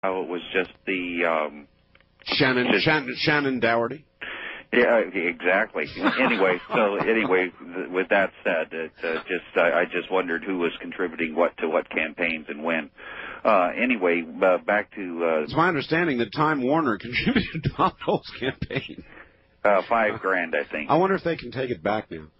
It was just the Shannon Doherty. Yeah, exactly. Anyway, with that said, I just wondered who was contributing what to what campaigns and when. Anyway, back to. It's my understanding that Time Warner contributed to Bob Dole's campaign. $5,000, I think. I wonder if they can take it back now.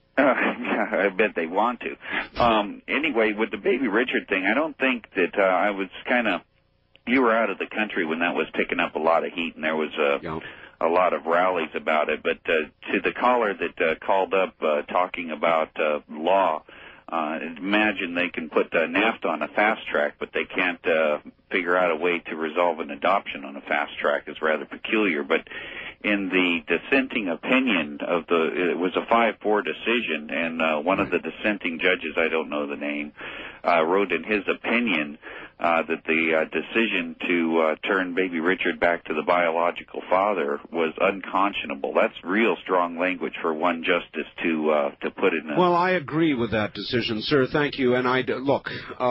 I bet they want to. Anyway, with the Baby Richard thing, I don't think that I was kind of. You were out of the country when that was picking up a lot of heat, and there was a lot of rallies about it. But to the caller that called up talking about law, imagine they can put NAFTA on a fast track, but they can't figure out a way to resolve an adoption on a fast track. Is rather peculiar. But in the dissenting opinion of it was a 5-4 decision, and one of the dissenting judges, I don't know the name, wrote in his opinion that the decision to turn Baby Richard back to the biological father was unconscionable. That's real strong language for one justice to put in. Well, I agree with that decision, sir. Thank you. And look,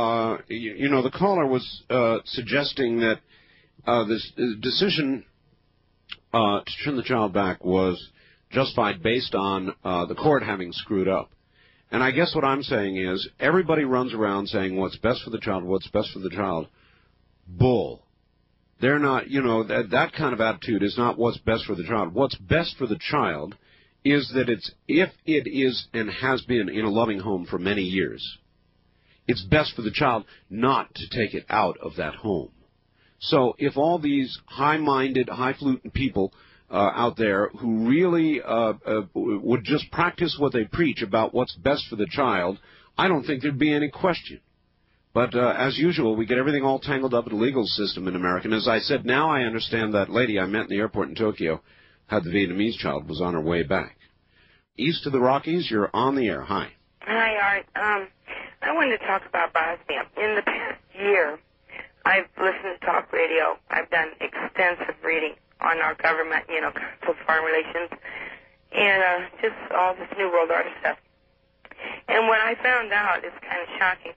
the caller was suggesting that this decision to turn the child back was justified based on the court having screwed up. And I guess what I'm saying is everybody runs around saying what's best for the child, what's best for the child. Bull. They're not, that kind of attitude is not what's best for the child. What's best for the child is that if it is and has been in a loving home for many years, it's best for the child not to take it out of that home. So if all these high-minded, highfalutin people out there who really would just practice what they preach about what's best for the child, I don't think there'd be any question. But as usual, we get everything all tangled up in the legal system in America. And as I said, now I understand that lady I met in the airport in Tokyo had the Vietnamese child, was on her way back. East of the Rockies, you're on the air. Hi. Hi, Art. I wanted to talk about Bosnia. In the past year, I've listened to talk radio. I've done extensive reading on our government, foreign relations, and just all this New World Order stuff. And what I found out is kind of shocking.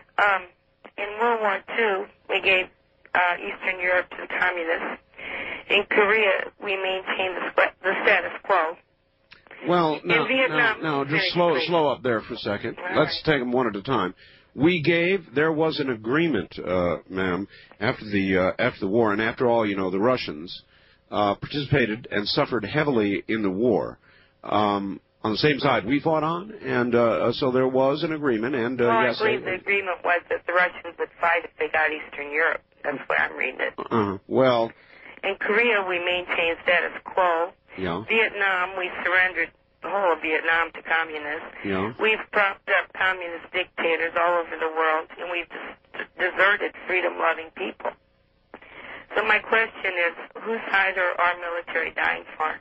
In World War II, we gave Eastern Europe to the communists. In Korea, we maintained the status quo. Well, no, just slow up there for a second. Let's take them one at a time. There was an agreement, ma'am, after the war, and after all, the Russians participated and suffered heavily in the war on the same side we fought on, and so there was an agreement. And yes, I believe the agreement was that the Russians would fight if they got Eastern Europe. That's what I'm reading it. Well, in Korea, we maintained status quo. Yeah. Vietnam, we surrendered the whole of Vietnam to communists. Yeah. We've propped up communist dictators all over the world, and we've deserted freedom-loving people. So my question is, whose side are our military dying for?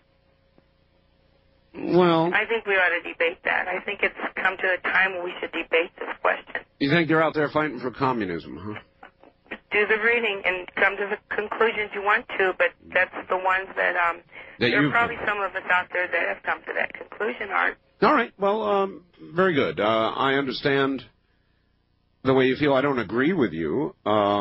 Well, I think we ought to debate that. I think it's come to a time when we should debate this question. You think they're out there fighting for communism, huh? Do the reading and come to the conclusions you want to, but that's the ones that there are probably some of us out there that have come to that conclusion, Art. All right. Well, very good. I understand the way you feel. I don't agree with you.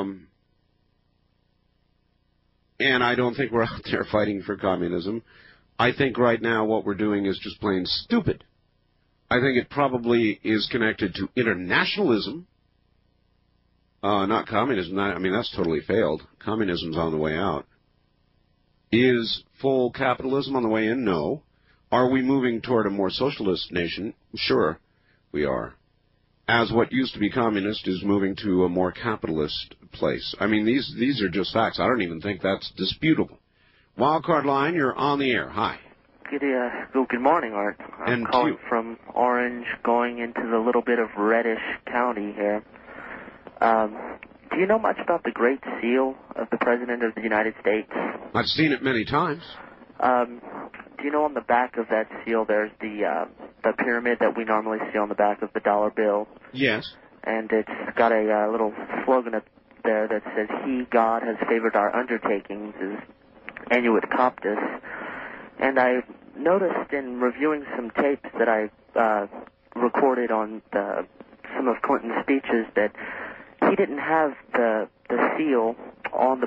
And I don't think we're out there fighting for communism. I think right now what we're doing is just plain stupid. I think it probably is connected to internationalism, not communism. That's totally failed. Communism's on the way out. Is full capitalism on the way in? No. Are we moving toward a more socialist nation? Sure, we are. As what used to be communist is moving to a more capitalist place. These are just facts. I don't even think that's disputable. Wildcard line, you're on the air. Hi. Good morning, Art. I'm calling from Orange, going into the little bit of reddish county here. Do you know much about the Great Seal of the President of the United States? I've seen it many times. Do you know on the back of that seal there's the pyramid that we normally see on the back of the dollar bill? Yes. And it's got a little slogan up there that says, "He, God, has favored our undertakings," is Annuit Coptus. And I noticed in reviewing some tapes that I recorded on some of Clinton's speeches that he didn't have the seal on the